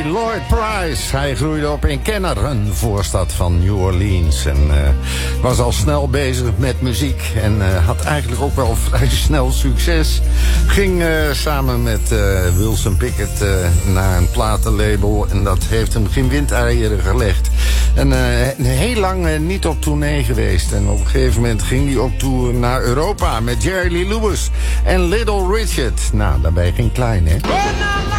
Lloyd Price. Hij groeide op in Kenner, een voorstad van New Orleans. En was al snel bezig met muziek. En had eigenlijk ook wel vrij snel succes. Ging samen met Wilson Pickett naar een platenlabel. En dat heeft hem geen windeieren gelegd. En heel lang niet op tournee geweest. En op een gegeven moment ging hij op tour naar Europa met Jerry Lee Lewis en Little Richard. Nou, daarbij geen klein, hè?